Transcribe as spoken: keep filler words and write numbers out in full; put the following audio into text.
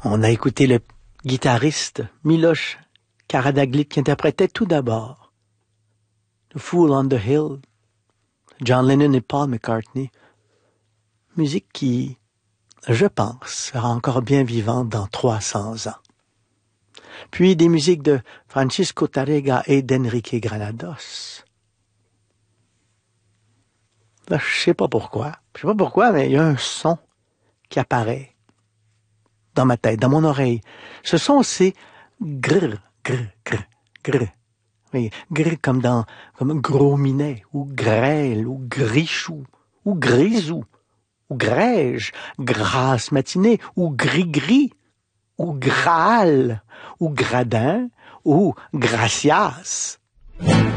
On a écouté le guitariste Miloš Karađagić qui interprétait tout d'abord The Fool on the Hill, John Lennon et Paul McCartney. Musique qui, je pense, sera encore bien vivante dans trois cents ans. Puis des musiques de Francisco Tárrega et d'Enrique Granados. Là, je sais pas pourquoi. Je sais pas pourquoi, mais il y a un son qui apparaît dans ma tête, dans mon oreille. Ce son, c'est grr, grr, grr, grr. Oui, grr comme dans, comme gros minet, ou grêle, ou grichou, ou grisou, ou grège, grasse matinée, ou gris-gris, ou graal, ou gradin, ou gracias.